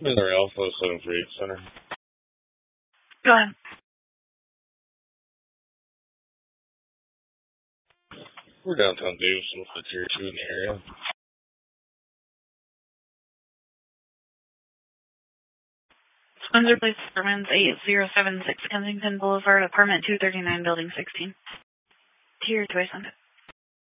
Miller Alpha 748 Center. Go ahead. We're downtown Davison with the tier 2 in the area. Spencer Place Apartments, 8076 Kensington Boulevard, apartment 239, building 16. Tier 2 I sent it.